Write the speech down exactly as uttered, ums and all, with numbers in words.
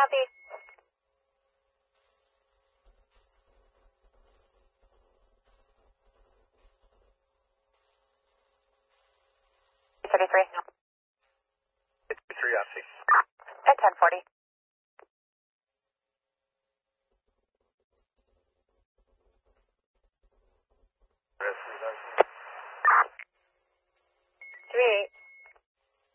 southeast. thirty-three. thirty-three, I see. At ten forty.